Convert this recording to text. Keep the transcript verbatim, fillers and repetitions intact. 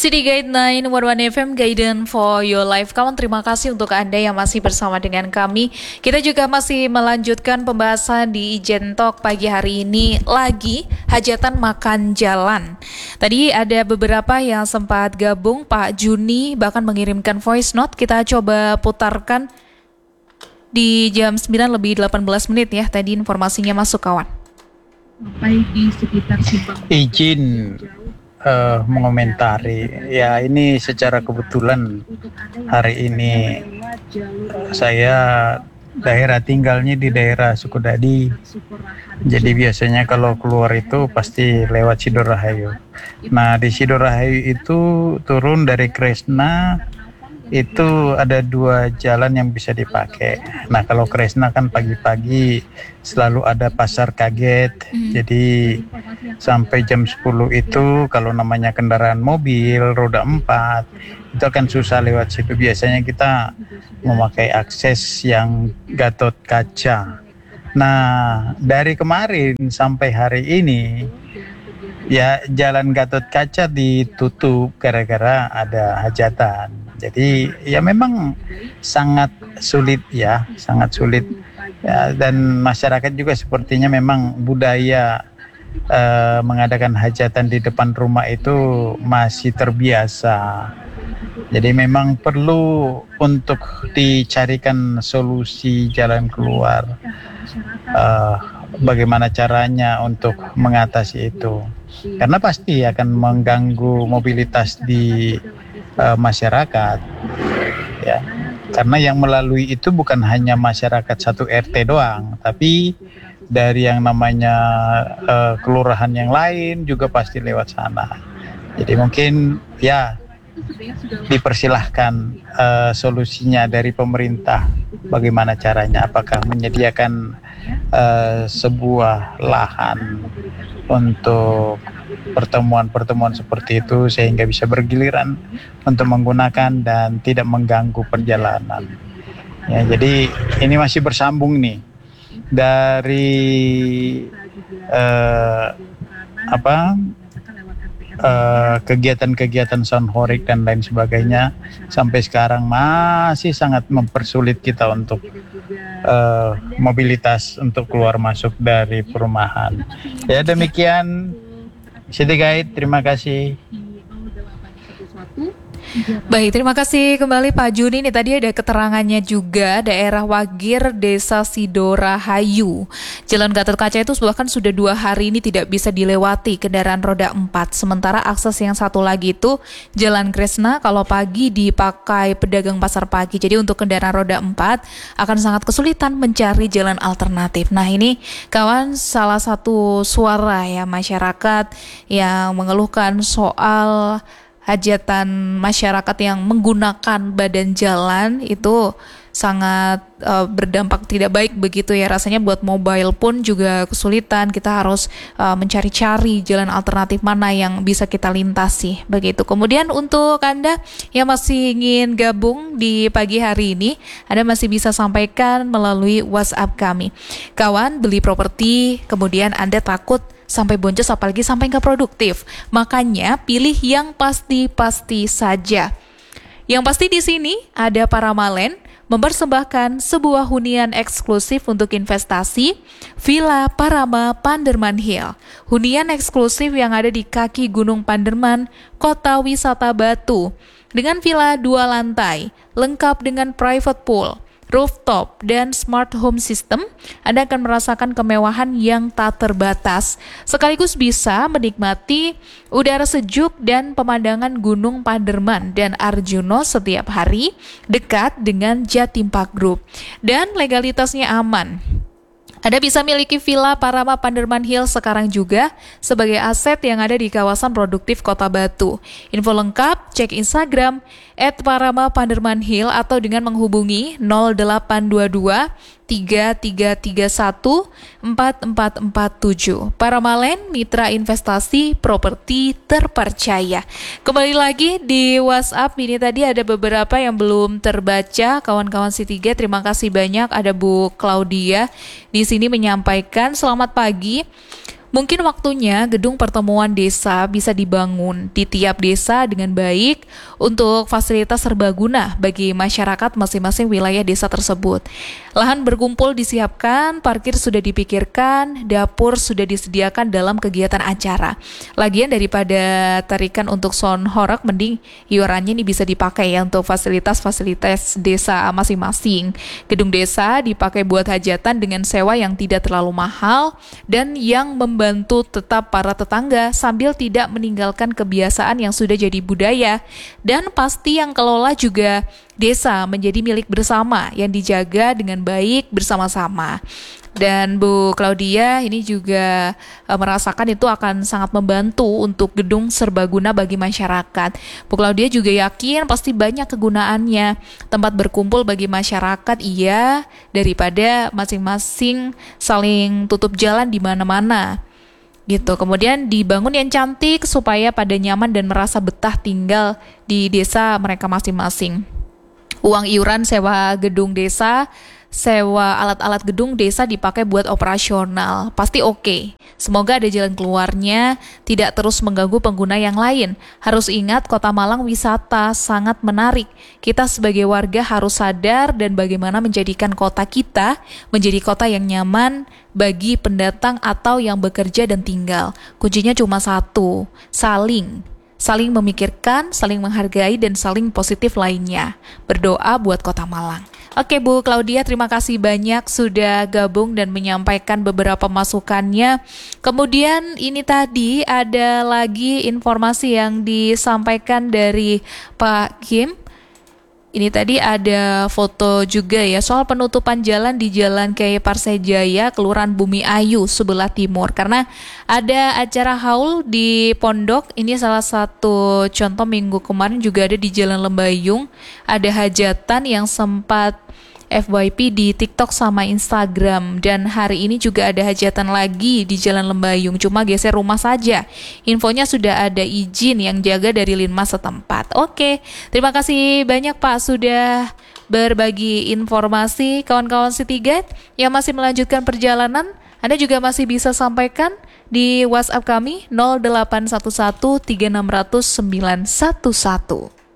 City Guide sembilan satu satu F M, Guidance for Your Life. Kawan, terima kasih untuk Anda yang masih bersama dengan kami. Kita juga masih melanjutkan pembahasan di Ijen Talk pagi hari ini, lagi hajatan makan jalan. Tadi ada beberapa yang sempat gabung, Pak Juni bahkan mengirimkan voice note. Kita coba putarkan di jam sembilan lebih delapan belas menit ya. Tadi informasinya masuk, kawan. Sampai di sekitar Simpang. Izin uh, mengomentari ya, ini secara kebetulan hari ini saya daerah tinggalnya di daerah Sukudadi, jadi biasanya kalau keluar itu pasti lewat Sidorahayu. Nah, di Sidorahayu itu turun dari Kresna itu ada dua jalan yang bisa dipakai. Nah, kalau Kresna kan pagi-pagi selalu ada pasar kaget, hmm. jadi sampai jam sepuluh itu kalau namanya kendaraan mobil roda empat itu akan susah lewat situ. Biasanya kita memakai akses yang Gatot Kaca. Nah, dari kemarin sampai hari ini ya jalan Gatot Kaca ditutup gara-gara ada hajatan. Jadi ya memang sangat sulit ya, sangat sulit ya, dan masyarakat juga sepertinya memang budaya uh, mengadakan hajatan di depan rumah itu masih terbiasa. Jadi memang perlu untuk dicarikan solusi jalan keluar. Uh, bagaimana caranya untuk mengatasi itu? Karena pasti akan mengganggu mobilitas di Uh, masyarakat ya, karena yang melalui itu bukan hanya masyarakat satu R T doang, tapi dari yang namanya uh, kelurahan yang lain juga pasti lewat sana. Jadi mungkin ya dipersilahkan uh, solusinya dari pemerintah, bagaimana caranya, apakah menyediakan uh, sebuah lahan untuk pertemuan-pertemuan seperti itu sehingga bisa bergiliran untuk menggunakan dan tidak mengganggu perjalanan. Ya, jadi ini masih bersambung nih dari uh, apa uh, kegiatan-kegiatan soundhorik dan lain sebagainya sampai sekarang masih sangat mempersulit kita untuk uh, mobilitas untuk keluar masuk dari perumahan. Ya, demikian City Guide, terima kasih. Baik, terima kasih kembali Pak Juni. Ini tadi ada keterangannya juga, daerah Wagir, Desa Sidorahayu. Jalan Gatot Kaca itu bahkan sudah dua hari ini tidak bisa dilewati kendaraan roda empat. Sementara akses yang satu lagi itu Jalan Kresna kalau pagi dipakai pedagang pasar pagi. Jadi untuk kendaraan roda empat akan sangat kesulitan mencari jalan alternatif. Nah, ini kawan salah satu suara ya masyarakat yang mengeluhkan soal hajatan masyarakat yang menggunakan badan jalan itu sangat uh, berdampak tidak baik begitu ya. Rasanya buat mobile pun juga kesulitan. Kita harus uh, mencari-cari jalan alternatif mana yang bisa kita lintasi begitu. Kemudian untuk Anda yang masih ingin gabung di pagi hari ini, Anda masih bisa sampaikan melalui WhatsApp kami. Kawan, beli properti kemudian Anda takut sampai boncos, apalagi sampai nggak produktif. Makanya pilih yang pasti-pasti saja. Yang pasti di sini ada Paramalen mempersembahkan sebuah hunian eksklusif untuk investasi, Villa Parama Panderman Hill. Hunian eksklusif yang ada di kaki Gunung Panderman, Kota Wisata Batu. Dengan villa dua lantai, lengkap dengan private pool, rooftop, dan smart home system, Anda akan merasakan kemewahan yang tak terbatas. Sekaligus bisa menikmati udara sejuk dan pemandangan Gunung Panderman dan Arjuno setiap hari, dekat dengan Jatim Park Group. Dan legalitasnya aman. Anda bisa miliki Villa Parama Panderman Hill sekarang juga sebagai aset yang ada di kawasan produktif Kota Batu. Info lengkap cek Instagram et parama panderman hill atau dengan menghubungi nol delapan dua dua tiga tiga tiga satu empat empat empat tujuh. Paramalen, mitra investasi properti terpercaya. Kembali lagi di WhatsApp, ini tadi ada beberapa yang belum terbaca. Kawan-kawan C tiga, terima kasih banyak. Ada Bu Claudia di sini menyampaikan, selamat pagi. Mungkin waktunya gedung pertemuan desa bisa dibangun di tiap desa dengan baik untuk fasilitas serbaguna bagi masyarakat masing-masing wilayah desa tersebut. Lahan berkumpul disiapkan, parkir sudah dipikirkan, dapur sudah disediakan dalam kegiatan acara. Lagian daripada tarikan untuk sound horeg, mending iurannya ini bisa dipakai ya untuk fasilitas-fasilitas desa masing-masing. Gedung desa dipakai buat hajatan dengan sewa yang tidak terlalu mahal dan yang membantu tetap para tetangga sambil tidak meninggalkan kebiasaan yang sudah jadi budaya. Dan pasti yang kelola juga desa menjadi milik bersama yang dijaga dengan baik bersama-sama. Dan Bu Claudia ini juga e, merasakan itu akan sangat membantu untuk gedung serbaguna bagi masyarakat. Bu Claudia juga yakin pasti banyak kegunaannya. Tempat berkumpul bagi masyarakat iya, daripada masing-masing saling tutup jalan di mana-mana. Gitu. Kemudian dibangun yang cantik supaya pada nyaman dan merasa betah tinggal di desa mereka masing-masing. Uang iuran sewa gedung desa, sewa alat-alat gedung desa dipakai buat operasional. Pasti oke. Okay. Semoga ada jalan keluarnya, tidak terus mengganggu pengguna yang lain. Harus ingat Kota Malang wisata sangat menarik. Kita sebagai warga harus sadar dan bagaimana menjadikan kota kita menjadi kota yang nyaman bagi pendatang atau yang bekerja dan tinggal. Kuncinya cuma satu, saling. Saling memikirkan, saling menghargai, dan saling positif lainnya. Berdoa buat Kota Malang. Oke Bu Claudia, terima kasih banyak sudah gabung dan menyampaikan beberapa masukannya. Kemudian ini tadi ada lagi informasi yang disampaikan dari Pak Kim. Ini tadi ada foto juga ya soal penutupan jalan di Jalan Kiai Parsejaya, Kelurahan Bumi Ayu, sebelah timur. Karena ada acara haul di pondok, ini salah satu contoh minggu kemarin juga ada di Jalan Lembayung. Ada hajatan yang sempat F Y P di TikTok sama Instagram, dan hari ini juga ada hajatan lagi di Jalan Lembayung, cuma geser rumah saja. Infonya sudah ada izin yang jaga dari Linmas setempat. Oke, terima kasih banyak Pak sudah berbagi informasi. Kawan-kawan City Guide yang masih melanjutkan perjalanan, Anda juga masih bisa sampaikan di WhatsApp kami nol delapan satu satu tiga enam nol nol sembilan satu satu.